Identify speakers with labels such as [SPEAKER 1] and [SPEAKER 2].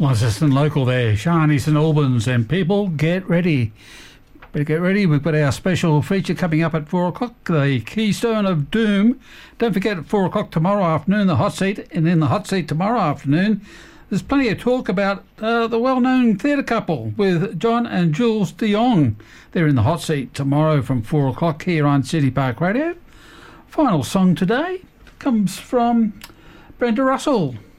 [SPEAKER 1] Licensed and local there, Shani St Albans, and people get ready. Better get ready, we've got our special feature coming up at 4 o'clock, the Keystone of Doom. Don't forget at 4 o'clock tomorrow afternoon, the hot seat, and in the hot seat tomorrow afternoon, there's plenty of talk about the well-known theatre couple with John and Jules de Jong. They're in the hot seat tomorrow from 4 o'clock here on City Park Radio. Final song today comes from Brenda Russell.